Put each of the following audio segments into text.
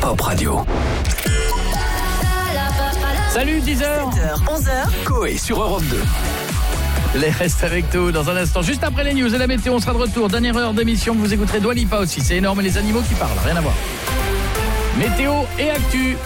Pop Radio. Salut, 10h, 7h, 11h. Coé sur Europe 2. Les restes avec nous dans un instant. Juste après les news et la météo, on sera de retour. Dernière heure d'émission, vous écouterez Dua Lipa aussi. C'est énorme, et les animaux qui parlent, rien à voir. Météo et actu.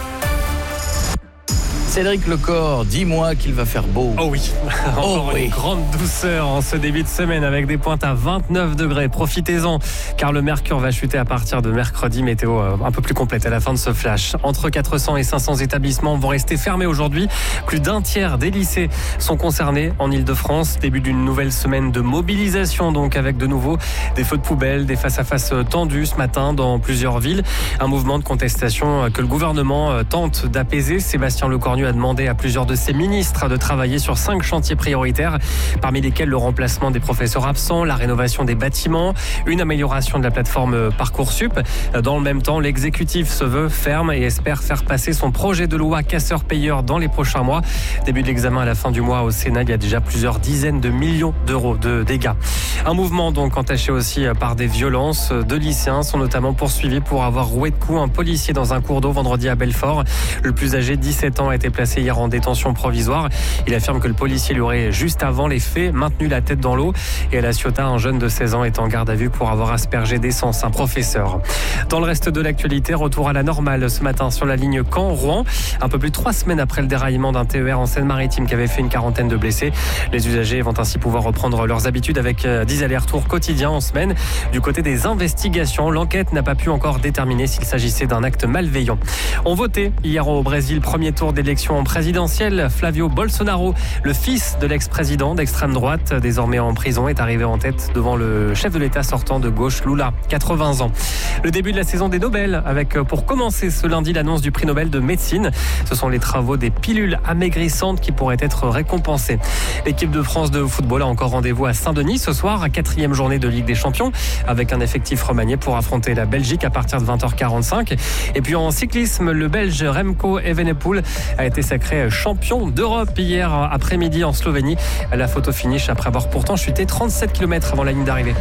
Cédric Lecor, dis-moi qu'il va faire beau. Oh oui, encore une grande douceur en ce début de semaine avec des pointes à 29 degrés. Profitez-en car le mercure va chuter à partir de mercredi. Météo un peu plus complète à la fin de ce flash. Entre 400 et 500 établissements vont rester fermés aujourd'hui. Plus d'un tiers des lycées sont concernés en Ile-de-France. Début d'une nouvelle semaine de mobilisation donc avec de nouveau des feux de poubelle, des face-à-face tendus ce matin dans plusieurs villes. Un mouvement de contestation que le gouvernement tente d'apaiser. Sébastien Lecornu a demandé à plusieurs de ses ministres de travailler sur 5 chantiers prioritaires, parmi lesquels le remplacement des professeurs absents, la rénovation des bâtiments, une amélioration de la plateforme Parcoursup. Dans le même temps, l'exécutif se veut ferme et espère faire passer son projet de loi casseur-payeur dans les prochains mois. Début de l'examen à la fin du mois au Sénat, il y a déjà plusieurs dizaines de millions d'euros de dégâts. Un mouvement donc entaché aussi par des violences. 2 lycéens sont notamment poursuivis pour avoir roué de coups un policier dans un cours d'eau vendredi à Belfort. Le plus âgé, 17 ans, a été placé hier en détention provisoire. Il affirme que le policier lui aurait, juste avant les faits, maintenu la tête dans l'eau. Et à La Ciotat, un jeune de 16 ans est en garde à vue pour avoir aspergé d'essence un professeur. Dans le reste de l'actualité, retour à la normale ce matin sur la ligne Caen-Rouen. Un peu plus de 3 semaines après le déraillement d'un TER en Seine-Maritime qui avait fait une quarantaine de blessés. Les usagers vont ainsi pouvoir reprendre leurs habitudes avec 10 allers-retours quotidiens en semaine. Du côté des investigations, l'enquête n'a pas pu encore déterminer s'il s'agissait d'un acte malveillant. On votait hier au Brésil, premier tour d'élection présidentielle. Flavio Bolsonaro, le fils de l'ex-président d'extrême droite, désormais en prison, est arrivé en tête devant le chef de l'État sortant de gauche, Lula, 80 ans. Le début de la saison des Nobel, avec pour commencer ce lundi l'annonce du prix Nobel de médecine. Ce sont les travaux des pilules amaigrissantes qui pourraient être récompensées. L'équipe de France de football a encore rendez-vous à Saint-Denis ce soir, 4e journée de Ligue des Champions, avec un effectif remanié pour affronter la Belgique à partir de 20h45. Et puis en cyclisme, le Belge Remco Evenepoel a été sacré champion d'Europe hier après-midi en Slovénie. La photo finish après avoir pourtant chuté 37 km avant la ligne d'arrivée.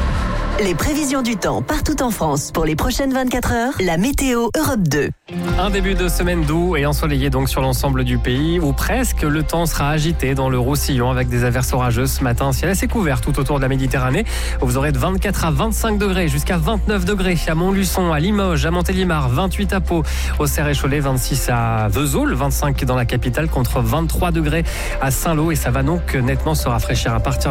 Les prévisions du temps partout en France pour les prochaines 24 heures. La météo Europe 2. Un début de semaine doux et ensoleillé donc sur l'ensemble du pays, ou presque. Le temps sera agité dans le Roussillon avec des averses orageuses ce matin. Ciel assez couvert tout autour de la Méditerranée. Vous aurez de 24 à 25 degrés jusqu'à 29 degrés à Montluçon, à Limoges, à Montélimar, 28 à Pau, au Cerf-et-Cholet, 26 à Vesoul, 25 dans la capitale contre 23 degrés à Saint-Lô. Et ça va donc nettement se rafraîchir à partir